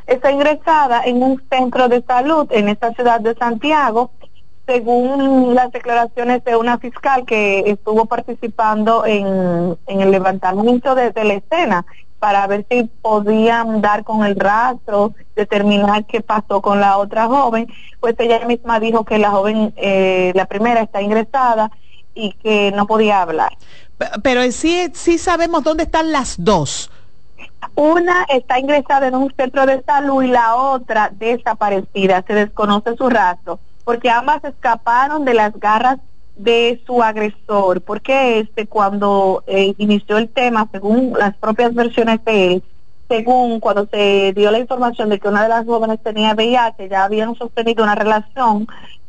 Está ingresada en un centro de salud en esta ciudad de Santiago, según las declaraciones de una fiscal que estuvo participando en el levantamiento de la escena para ver si podían dar con el rastro, determinar qué pasó con la otra joven. Pues ella misma dijo que la joven, la primera, está ingresada y que no podía hablar. Pero en sí sabemos dónde están las dos. Una está ingresada en un centro de salud y la otra desaparecida, se desconoce su rastro, porque ambas escaparon de las garras de su agresor, porque cuando inició el tema, según las propias versiones de él, según cuando se dio la información de que una de las jóvenes tenía VIH, ya habían sostenido una relación,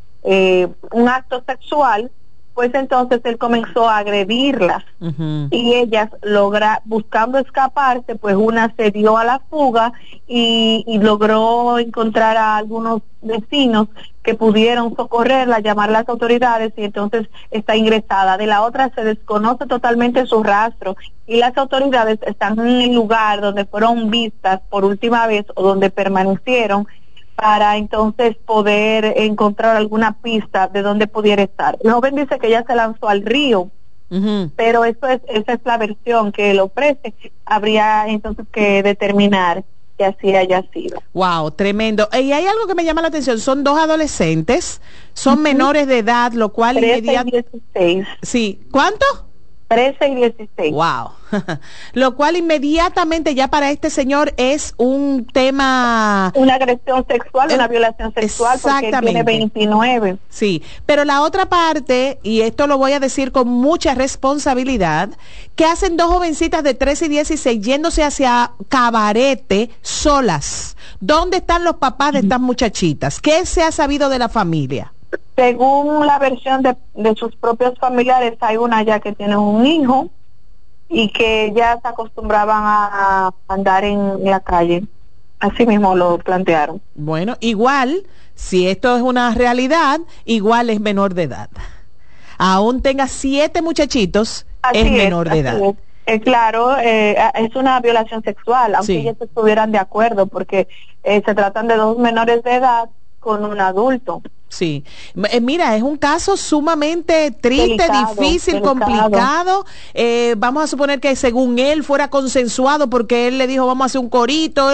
un acto sexual, pues entonces él comenzó a agredirlas, y ellas buscando escaparse, pues una se dio a la fuga y logró encontrar a algunos vecinos que pudieron socorrerla, llamar a las autoridades, y entonces está ingresada. De la otra se desconoce totalmente su rastro y las autoridades están en el lugar donde fueron vistas por última vez o donde permanecieron, para entonces poder encontrar alguna pista de dónde pudiera estar. El joven dice que ella se lanzó al río, pero esa es la versión que él ofrece. Habría entonces que determinar que así haya sido. Wow, tremendo. Y hay algo que me llama la atención, son dos adolescentes, son menores de edad, lo cual 13 y 16. Sí, ¿cuánto? 13 y 16. Wow. Lo cual inmediatamente ya para este señor es un tema... Una agresión sexual, una violación sexual, porque él tiene 29. Sí, pero la otra parte, y esto lo voy a decir con mucha responsabilidad, que hacen dos jovencitas de 13 y 16 yéndose hacia Cabarete solas. ¿Dónde están los papás de estas muchachitas? ¿Qué se ha sabido de la familia? Según la versión de sus propios familiares, hay una ya que tiene un hijo y que ya se acostumbraban a andar en la calle. Así mismo lo plantearon. Bueno, igual, si esto es una realidad, igual es menor de edad. Aún tenga 7 muchachitos, es menor de edad. Claro, es una violación sexual, aunque ellos estuvieran de acuerdo, porque se tratan de 2 menores de edad con un adulto. Sí, mira, es un caso sumamente triste, difícil, complicado. Vamos a suponer que según él fuera consensuado, porque él le dijo vamos a hacer un corito,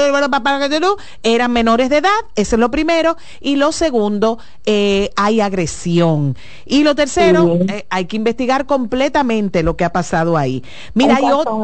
eran menores de edad, eso es lo primero, y lo segundo, hay agresión, y lo tercero, hay que investigar completamente lo que ha pasado ahí. Mira,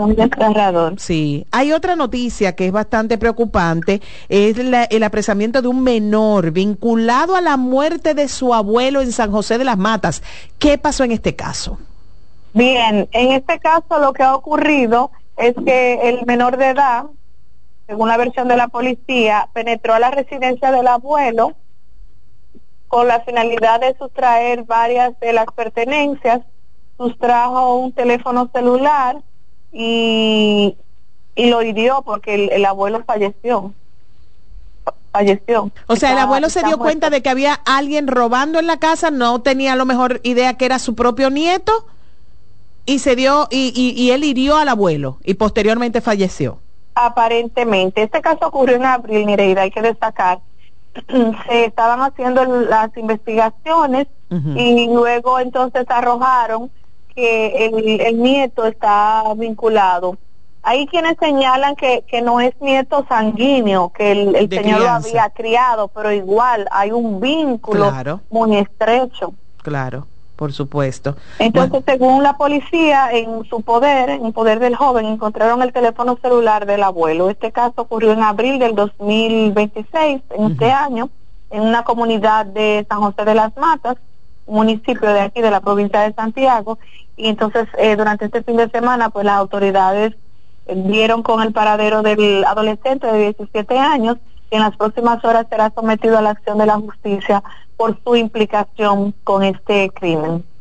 hay otra noticia que es bastante preocupante, es el apresamiento de un menor vinculado a la muerte de su abuelo en San José de las Matas. ¿Qué pasó en este caso? Bien, en este caso lo que ha ocurrido es que el menor de edad, según la versión de la policía, penetró a la residencia del abuelo con la finalidad de sustraer varias de las pertenencias, sustrajo un teléfono celular y lo hirió porque el abuelo falleció. O sea, el abuelo se dio cuenta de que había alguien robando en la casa, no tenía a lo mejor idea que era su propio nieto, y se dio y él hirió al abuelo y posteriormente falleció. Aparentemente, este caso ocurrió en abril, Nereida, hay que destacar. Se estaban haciendo las investigaciones y luego entonces arrojaron que el nieto está vinculado. Hay quienes señalan que no es nieto sanguíneo, que el señor lo había criado, pero igual hay un vínculo muy estrecho. Claro, por supuesto. Entonces, según la policía, en poder del joven, encontraron el teléfono celular del abuelo. Este caso ocurrió en abril del 2026, en este año, en una comunidad de San José de las Matas, un municipio de aquí, de la provincia de Santiago, y entonces durante este fin de semana, pues las autoridades dieron con el paradero del adolescente de 17 años, que en las próximas horas será sometido a la acción de la justicia por su implicación con este crimen.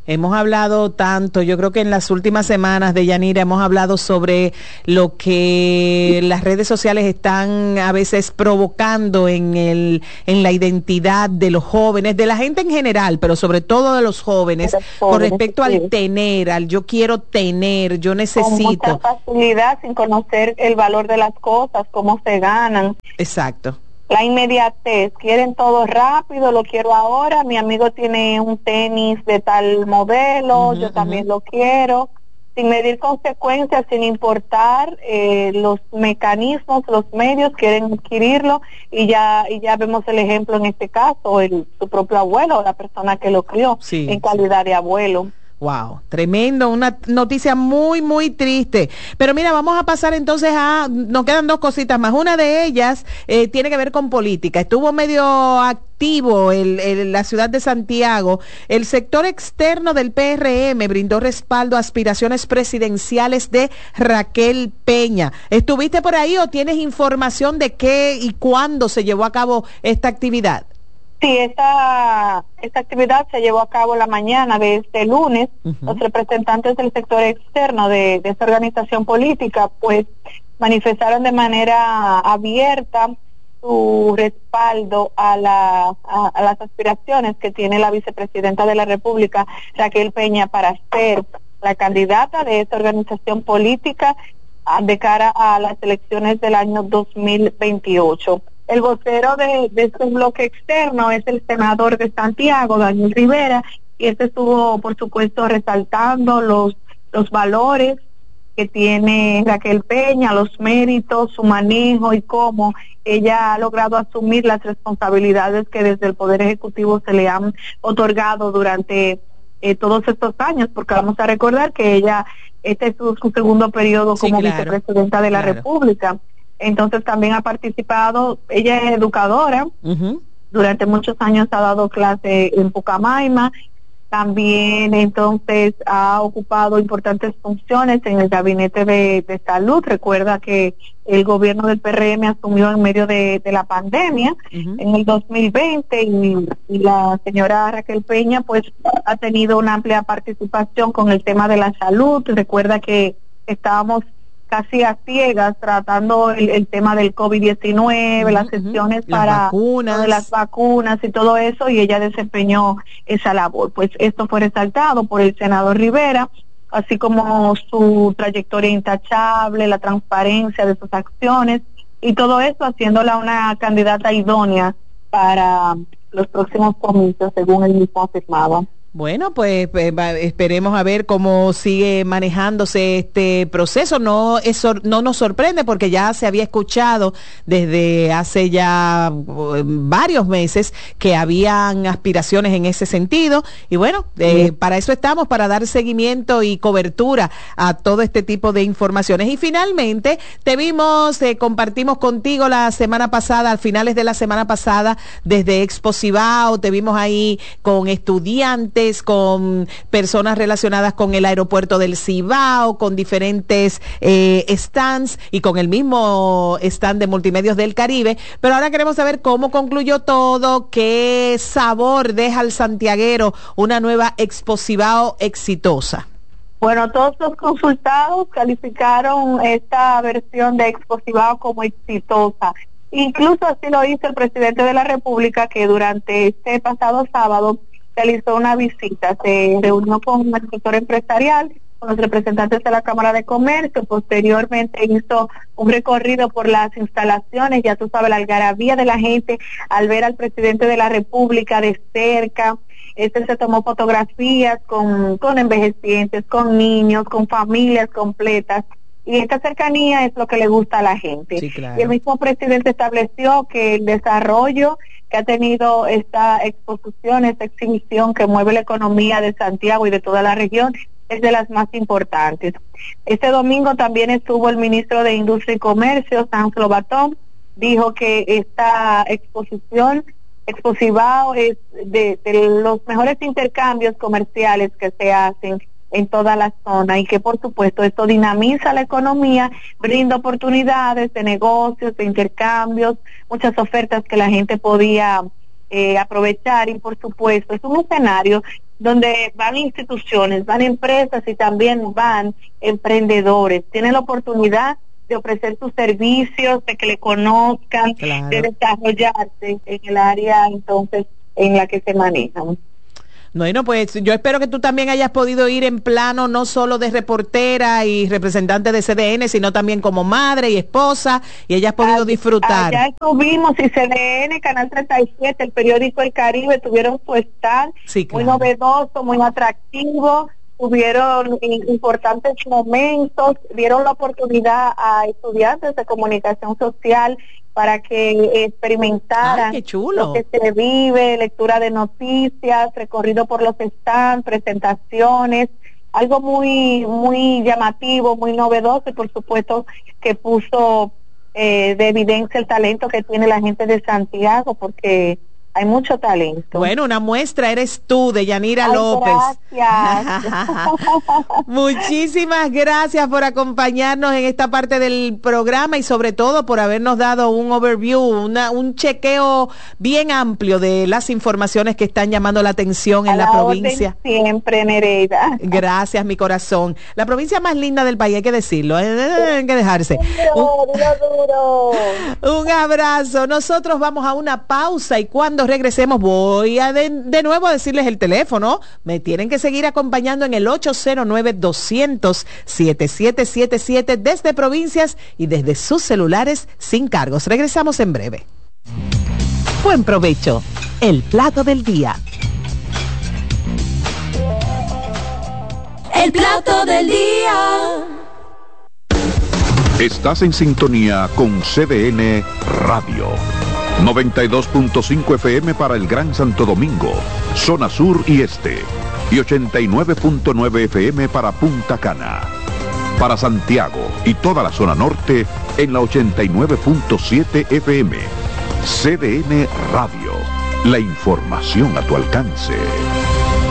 Hemos hablado tanto, yo creo que en las últimas semanas de Yanira hemos hablado sobre lo que las redes sociales están a veces provocando en la identidad de los jóvenes, de la gente en general, pero sobre todo de los jóvenes, con respecto al tener, al yo quiero tener, yo necesito. Con mucha facilidad, sin conocer el valor de las cosas, cómo se ganan. Exacto. La inmediatez, quieren todo rápido, lo quiero ahora, mi amigo tiene un tenis de tal modelo, yo también lo quiero, sin medir consecuencias, sin importar los mecanismos, los medios, quieren adquirirlo y ya vemos el ejemplo en este caso, su propio abuelo, la persona que lo crió en calidad de abuelo. Wow, tremendo, una noticia muy, muy triste. Pero mira, vamos a pasar entonces nos quedan dos cositas más. Una de ellas tiene que ver con política. Estuvo medio activo la ciudad de Santiago. El sector externo del PRM brindó respaldo a aspiraciones presidenciales de Raquel Peña. ¿Estuviste por ahí o tienes información de qué y cuándo se llevó a cabo esta actividad? Sí, esta actividad se llevó a cabo la mañana de este lunes. Los representantes del sector externo de esta organización política pues manifestaron de manera abierta su respaldo a las aspiraciones que tiene la vicepresidenta de la República, Raquel Peña, para ser la candidata de esta organización política de cara a las elecciones del año 2028. El vocero de este bloque externo es el senador de Santiago, Daniel Rivera, y este estuvo, por supuesto, resaltando los valores que tiene Raquel Peña, los méritos, su manejo y cómo ella ha logrado asumir las responsabilidades que desde el Poder Ejecutivo se le han otorgado durante todos estos años, porque vamos a recordar que este es su segundo periodo como vicepresidenta de la República. Entonces también ha participado, ella es educadora, durante muchos años ha dado clase en Pucamaima, también entonces ha ocupado importantes funciones en el gabinete de salud. Recuerda que el gobierno del PRM asumió en medio de la pandemia en el 2020 y la señora Raquel Peña pues ha tenido una amplia participación con el tema de la salud. Recuerda que estábamos casi a ciegas tratando el tema del COVID-19, las gestiones para las vacunas y todo eso, y ella desempeñó esa labor. Pues esto fue resaltado por el senador Rivera, así como su trayectoria intachable, la transparencia de sus acciones y todo eso haciéndola una candidata idónea para los próximos comicios, según él mismo afirmaba. Bueno, pues esperemos a ver cómo sigue manejándose este proceso. No nos sorprende porque ya se había escuchado desde hace ya varios meses que habían aspiraciones en ese sentido. Y bueno, para eso estamos, para dar seguimiento y cobertura a todo este tipo de informaciones. Y finalmente, compartimos contigo la semana pasada, a finales de la semana pasada, desde Expo Cibao, te vimos ahí con estudiantes, con personas relacionadas con el aeropuerto del Cibao, con diferentes stands y con el mismo stand de Multimedios del Caribe. Pero ahora queremos saber cómo concluyó todo, qué sabor deja al santiaguero una nueva Expo Cibao exitosa. Bueno, todos los consultados calificaron esta versión de Expo Cibao como exitosa. Incluso así lo hizo el presidente de la República, que durante este pasado sábado realizó una visita, se reunió con el sector empresarial, con los representantes de la Cámara de Comercio, posteriormente hizo un recorrido por las instalaciones, ya tú sabes, la algarabía de la gente al ver al presidente de la República de cerca. Se tomó fotografías con envejecientes, con niños, con familias completas. Y esta cercanía es lo que le gusta a la gente. Sí, claro. Y el mismo presidente estableció que el desarrollo que ha tenido esta exposición, esta exhibición que mueve la economía de Santiago y de toda la región, es de las más importantes. Este domingo también estuvo el ministro de Industria y Comercio, Sanz Lobatón, dijo que esta exposición, Expo Cibao, es de los mejores intercambios comerciales que se hacen en toda la zona y que por supuesto esto dinamiza la economía, brinda oportunidades de negocios, de intercambios, muchas ofertas que la gente podía aprovechar y por supuesto es un escenario donde van instituciones, van empresas y también van emprendedores. Tienen la oportunidad de ofrecer sus servicios, de que le conozcan, claro, de desarrollarse en el área entonces en la que se manejan. Bueno, pues yo espero que tú también hayas podido ir en plano no solo de reportera y representante de CDN, sino también como madre y esposa, y hayas podido disfrutar. Ya estuvimos, y CDN, Canal 37, el periódico El Caribe, tuvieron su stand, sí, claro, muy novedoso, muy atractivo, tuvieron importantes momentos, dieron la oportunidad a estudiantes de comunicación social para que experimentaran lo que se vive, lectura de noticias, recorrido por los stands, presentaciones, algo muy llamativo, muy novedoso, y por supuesto que puso de evidencia el talento que tiene la gente de Santiago, porque hay mucho talento. Bueno, una muestra eres tú, de Yanira López. Gracias. Muchísimas gracias por acompañarnos en esta parte del programa y sobre todo por habernos dado un overview, un chequeo bien amplio de las informaciones que están llamando la atención en la provincia. Siempre, Nereida. Gracias, mi corazón. La provincia más linda del país, hay que decirlo, hay que dejarse. Duro. Un abrazo. Nosotros vamos a una pausa y cuando regresemos voy a de nuevo a decirles el teléfono. Me tienen que seguir acompañando en el 809-200-7777 desde provincias y desde sus celulares sin cargos. Regresamos en breve. Buen provecho. El plato del día. El plato del día. Estás en sintonía con CDN Radio. 92.5 FM para el Gran Santo Domingo, zona sur y este, y 89.9 FM para Punta Cana. Para Santiago y toda la zona norte en la 89.7 FM. CDN Radio, la información a tu alcance.